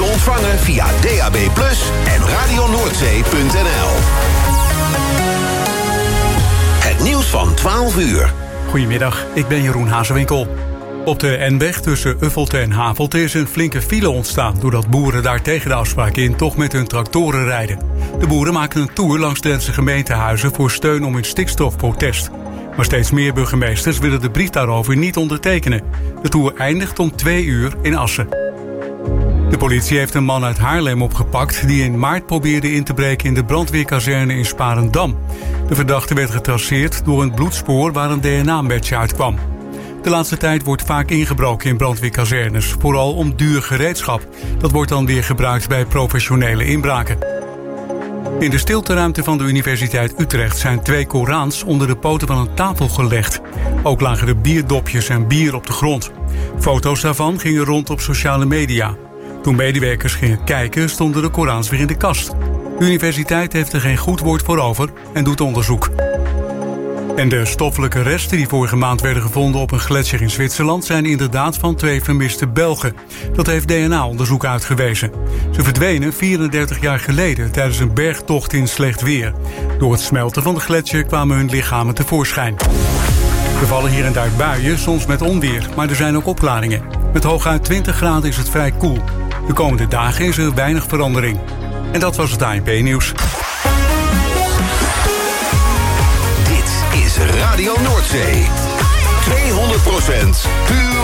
te ontvangen via DAB+ en radionoordzee.nl. Het nieuws van 12 uur. Goedemiddag, ik ben Jeroen Hazewinkel. Op de N-weg tussen Uffelte en Havelte is een flinke file ontstaan, doordat boeren daar tegen de afspraak in toch met hun tractoren rijden. De boeren maken een tour langs Drentse gemeentehuizen voor steun om hun stikstofprotest. Maar steeds meer burgemeesters willen de brief daarover niet ondertekenen. De tour eindigt om 2 uur in Assen. De politie heeft een man uit Haarlem opgepakt die in maart probeerde in te breken in de brandweerkazerne in Sparendam. De verdachte werd getraceerd door een bloedspoor waar een DNA-match uitkwam. De laatste tijd wordt vaak ingebroken in brandweerkazernes, vooral om duur gereedschap. Dat wordt dan weer gebruikt bij professionele inbraken. In de stilteruimte van de Universiteit Utrecht zijn 2 Korans onder de poten van een tafel gelegd. Ook lagen er bierdopjes en bier op de grond. Foto's daarvan gingen rond op sociale media. Toen medewerkers gingen kijken, stonden de Korans weer in de kast. De universiteit heeft er geen goed woord voor over en doet onderzoek. En de stoffelijke resten die vorige maand werden gevonden op een gletsjer in Zwitserland zijn inderdaad van 2 vermiste Belgen. Dat heeft DNA-onderzoek uitgewezen. Ze verdwenen 34 jaar geleden tijdens een bergtocht in slecht weer. Door het smelten van de gletsjer kwamen hun lichamen tevoorschijn. Er vallen hier en daar buien, soms met onweer, maar er zijn ook opklaringen. Met hooguit 20 graden is het vrij koel. De komende dagen is er weinig verandering. En dat was het ANP-nieuws. Dit is Radio Noordzee. 200% puur